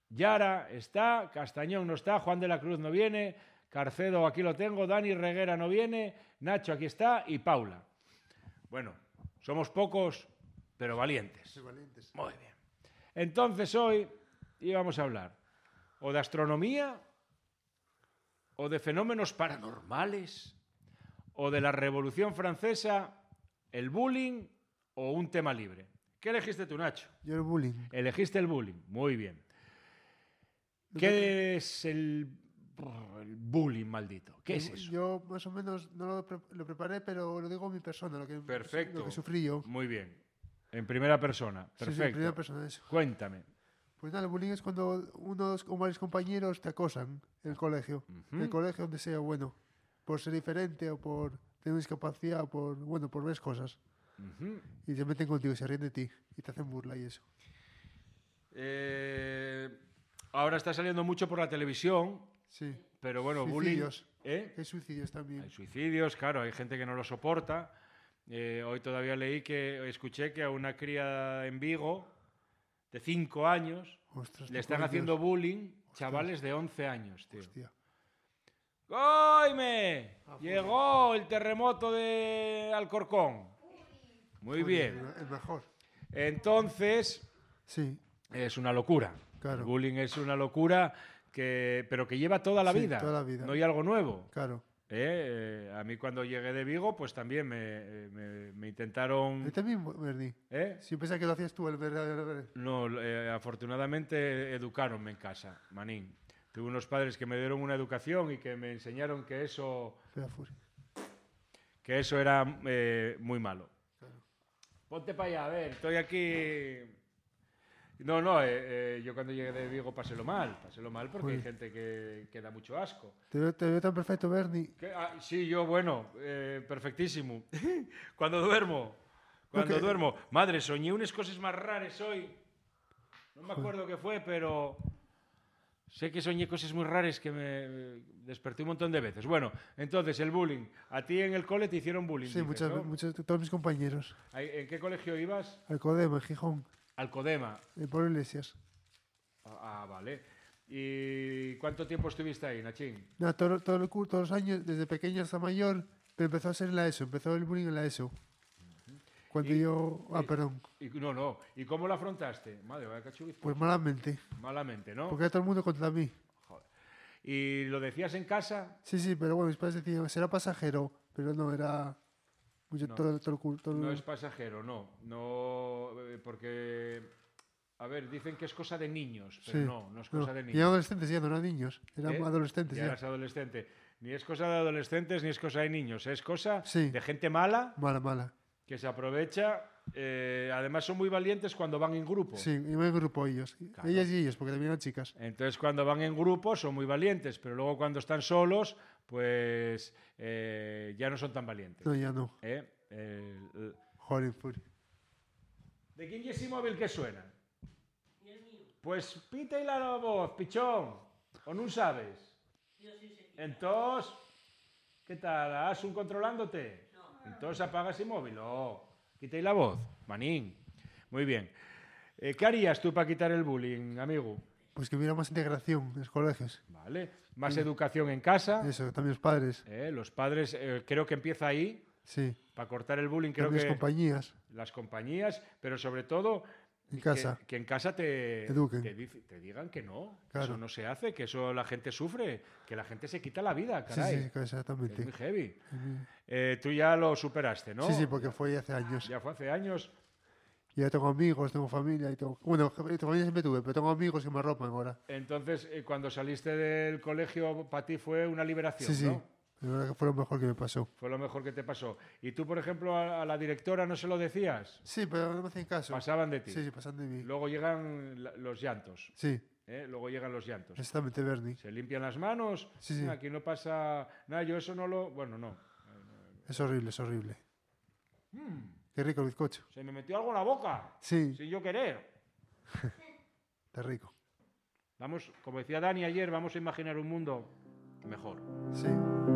Yara está, Castañón no está, Juan de la Cruz no viene, Carcedo aquí lo tengo, Dani Reguera no viene, Nacho aquí está y Paula. Bueno, somos pocos, pero valientes. Sí, valientes. Muy bien. Entonces hoy íbamos a hablar o de astronomía, o de fenómenos paranormales, o de la Revolución Francesa, el bullying o un tema libre. ¿Qué elegiste tú, Nacho? Yo el bullying. Elegiste el bullying, muy bien. ¿Qué es el bullying maldito? ¿Qué es eso? Yo más o menos no lo preparé, pero lo digo en mi persona, Perfecto. lo que sufrí yo. Muy bien. En primera persona. Perfecto. Sí, en primera persona eso. Cuéntame. Pues nada, el bullying es cuando unos o varios compañeros te acosan en el colegio. En el colegio donde sea, bueno, por ser diferente o por tener discapacidad o por ver cosas. Y se meten contigo, se ríen de ti y te hacen burla y eso. Ahora está saliendo mucho por la televisión. Sí. Pero bueno, suicidios. bullying. Hay suicidios también. Hay suicidios, claro, hay gente que no lo soporta. Hoy todavía escuché que a una cría en Vigo de 5 años Ostras, le están haciendo bullying chavales de 11 años, tío. Hostia. ¡Goime! Llegó el terremoto de Alcorcón. Muy bien. El mejor. Entonces, sí, es una locura. Claro. El bullying es una locura, pero que lleva toda la vida. Toda la vida. No hay algo nuevo. Claro. A mí cuando llegué de Vigo, pues también me intentaron... ¿Y también, Bernie? Si pensaba que lo hacías tú, el verdadero. No, afortunadamente educaronme en casa, manín. Tuve unos padres que me dieron una educación y que me enseñaron que eso era muy malo. Claro. Ponte para allá, a ver, estoy aquí... No, yo cuando llegué de Vigo pasé lo mal porque hay gente que da mucho asco. Te veo tan perfecto, Bernie. Sí, yo, perfectísimo. Cuando duermo. Madre, soñé unas cosas más raras hoy. No me acuerdo qué fue, pero sé que soñé cosas muy raras que me desperté un montón de veces. Bueno, entonces, el bullying. A ti en el cole te hicieron bullying, Sí, dices, ¿no? todos mis compañeros. ¿En qué colegio ibas? Alcodema, en Gijón. Alcodema. En Pablo Iglesias. Vale. ¿Y cuánto tiempo estuviste ahí, Nachín? No, todos los años, desde pequeño hasta mayor, pero empezó a ser en la ESO, empezó el bullying en la ESO. Cuando perdón. No. ¿Y cómo lo afrontaste? Madre, vaya cachubizo. Pues malamente. Malamente, ¿no? Porque era todo el mundo contra mí. Joder. ¿Y lo decías en casa? Sí, pero bueno, mis padres decían, será pasajero, pero no, era... No es pasajero, no, porque, a ver, dicen que es cosa de niños, pero no es cosa de niños. Y adolescentes ya no eran niños, eran adolescentes ya. Eras adolescente. Ni es cosa de adolescentes ni es cosa de niños, es cosa de gente mala. Mala. Que se aprovecha. Además son muy valientes cuando van en grupo. Sí, iban en grupo ellos. Claro. Ellas y ellos, porque también eran chicas. Entonces cuando van en grupo son muy valientes, pero luego cuando están solos, pues ya no son tan valientes. No, ya no. Joder, ¿De quién es ese móvil que suena? Pues pita y la voz, pichón. ¿O no sabes? Entonces, ¿qué tal? ¿Has un controlándote? Entonces apaga ese móvil. Quita la voz, manín. Muy bien. ¿Qué harías tú para quitar el bullying, amigo? Pues que hubiera más integración en los colegios. Vale. Más educación en casa. Eso, también los padres. Los padres, creo que empieza ahí. Sí. Para cortar el bullying, creo también que... Las compañías. Las compañías, pero sobre todo... En casa. Que en casa te eduquen. Te digan que no, claro. Eso no se hace, que eso la gente sufre, que la gente se quita la vida, caray. Sí, exactamente. Es muy heavy. Tú ya lo superaste, ¿no? Sí, porque fue hace años. Ya fue hace años. Y ya tengo amigos, tengo familia. Bueno, familia siempre tuve, pero tengo amigos que me arropan ahora. Entonces, cuando saliste del colegio, para ti fue una liberación, sí, ¿no? Sí. La verdad que fue lo mejor que me pasó. Fue lo mejor que te pasó. ¿Y tú, por ejemplo, a la directora no se lo decías? Sí, pero no me hacían caso. Pasaban de ti. Sí, pasan de mí. Luego llegan los llantos. Sí. Luego llegan los llantos. Exactamente, Bernie. Se limpian las manos. Sí. Aquí no pasa nada, yo eso no lo... Bueno, no. Es horrible. Qué rico el bizcocho. Se me metió algo en la boca. Sí. Sin yo querer. Está rico. Vamos, como decía Dani ayer, vamos a imaginar un mundo mejor. Sí.